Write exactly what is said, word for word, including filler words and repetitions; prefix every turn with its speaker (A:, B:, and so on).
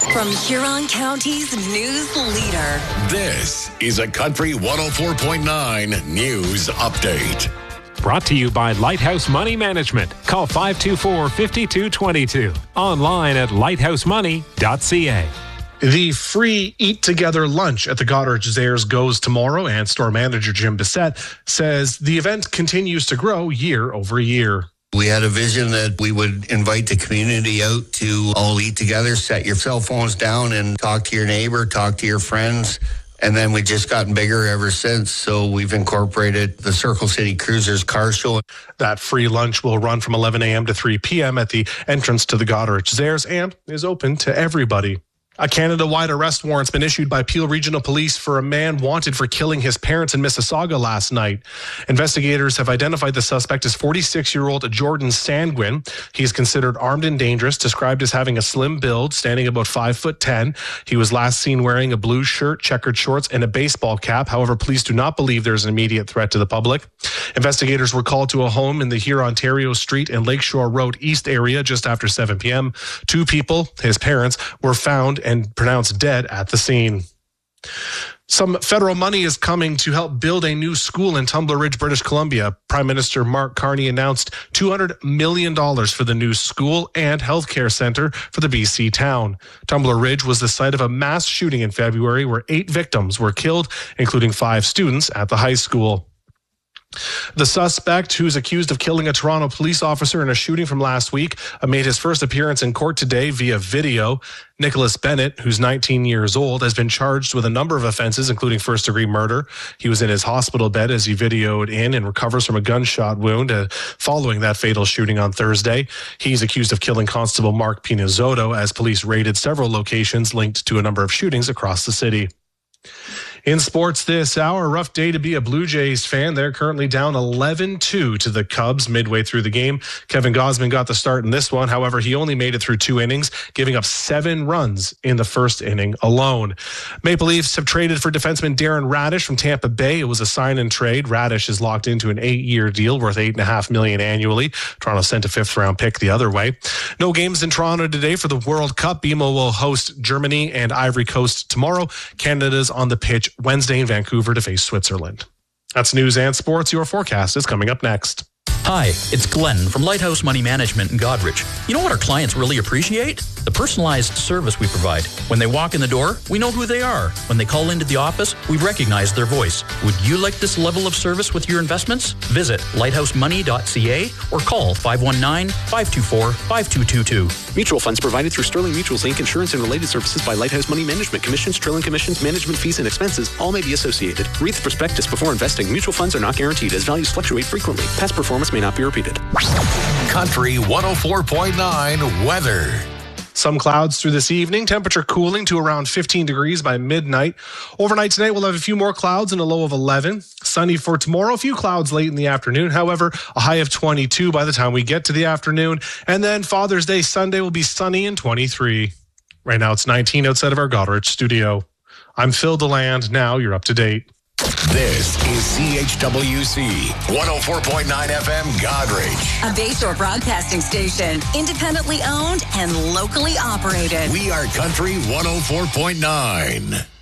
A: From Huron County's news leader.
B: This is a Country one oh four point nine News Update.
C: Brought to you by Lighthouse Money Management. Call five two four, five two two two. Online at lighthouse money dot c a.
D: The free Eat Together lunch at the Goderich Zayres goes tomorrow, and store manager Jim Bissett says the event continues to grow year over year.
E: We had a vision that we would invite the community out to all eat together, set your cell phones down and talk to your neighbor, talk to your friends. And then we've just gotten bigger ever since. So we've incorporated the Circle City Cruisers car show.
D: That free lunch will run from eleven a.m. to three p.m. at the entrance to the Goderich Zayres and is open to everybody. A Canada-wide arrest warrant's been issued by Peel Regional Police for a man wanted for killing his parents in Mississauga last night. Investigators have identified the suspect as forty-six-year-old Jordan Sandwin. He is considered armed and dangerous, described as having a slim build, standing about five foot ten. He was last seen wearing a blue shirt, checkered shorts, and a baseball cap. However, police do not believe there's an immediate threat to the public. Investigators were called to a home in the Huron-Ontario Street and Lakeshore Road East area just after seven p.m. Two people, his parents, were found and pronounced dead at the scene. Some federal money is coming to help build a new school in Tumbler Ridge, British Columbia. Prime Minister Mark Carney announced two hundred million dollars for the new school and healthcare center for the B C town. Tumbler Ridge was the site of a mass shooting in February where eight victims were killed, including five students at the high school. The suspect, who's accused of killing a Toronto police officer in a shooting from last week, made his first appearance in court today via video. Nicholas Bennett, who's nineteen years old, has been charged with a number of offenses, including first-degree murder. He was in his hospital bed as he videoed in and recovers from a gunshot wound uh, following that fatal shooting on Thursday. He's accused of killing Constable Mark Pinazzotto as police raided several locations linked to a number of shootings across the city. In sports this hour, a rough day to be a Blue Jays fan. They're currently down eleven two to the Cubs midway through the game. Kevin Gausman got the start in this one. However, he only made it through two innings, giving up seven runs in the first inning alone. Maple Leafs have traded for defenseman Darren Radish from Tampa Bay. It was a sign and trade. Radish is locked into an eight-year deal worth eight point five million dollars annually. Toronto sent a fifth-round pick the other way. No games in Toronto today for the World Cup. B M O will host Germany and Ivory Coast tomorrow. Canada's on the pitch Wednesday in Vancouver to face Switzerland. That's news and sports. Your forecast is coming up next.
F: Hi, it's Glenn from Lighthouse Money Management in Goderich. You know what our clients really appreciate? The personalized service we provide. When they walk in the door, we know who they are. When they call into the office, we recognize their voice. Would you like this level of service with your investments? Visit lighthouse money dot c a or call five one nine, five two four, five two two two.
G: Mutual funds provided through Sterling Mutuals Incorporated. Insurance and related services by Lighthouse Money Management. Commissions, trailing commissions, management fees, and expenses all may be associated. Read the prospectus before investing. Mutual funds are not guaranteed as values fluctuate frequently. Past performance may not be repeated.
B: Country one oh four point nine weather.
D: Some clouds through this evening. Temperature cooling to around fifteen degrees by midnight. Overnight tonight, we'll have a few more clouds and a low of eleven. Sunny for tomorrow. A few clouds late in the afternoon. However, a high of twenty-two by the time we get to the afternoon. And then Father's Day Sunday will be sunny and twenty-three. Right now, it's nineteen outside of our Goderich studio. I'm Phil DeLand. Now you're up to date.
B: This is C H W C one oh four point nine F M Goderich.
A: A Bayshore broadcasting station, independently owned and locally operated.
B: We are Country one oh four point nine.